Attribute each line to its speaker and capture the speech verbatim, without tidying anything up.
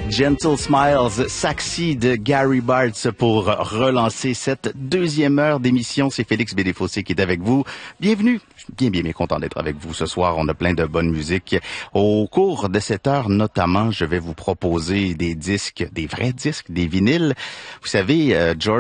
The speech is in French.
Speaker 1: Gentle Smiles, Saxy de Gary Bartz pour relancer cette deuxième heure d'émission. C'est Félix Bédéfossé qui est avec vous. Bienvenue. Je suis bien, bien, bien content d'être avec vous ce soir. On a plein de bonne musique. Au cours de cette heure, notamment, je vais vous proposer des disques, des vrais disques, des vinyles. Vous savez, euh, George